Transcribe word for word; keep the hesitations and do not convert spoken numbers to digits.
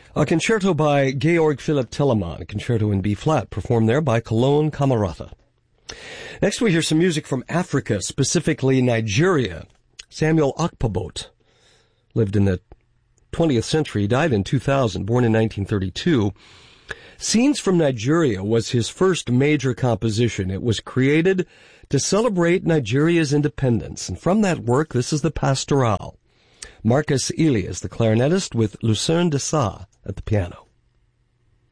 A concerto by Georg Philipp Telemann, a concerto in B-flat, performed there by Cologne Camerata. Next we hear some music from Africa, specifically Nigeria. Samuel Okpobot lived in the twentieth century, died in two thousand, born in nineteen thirty-two. Scenes from Nigeria was his first major composition. It was created to celebrate Nigeria's independence, and from that work, this is the Pastoral. Marcus Elias, the clarinetist, with Lucerne de Sa at the piano.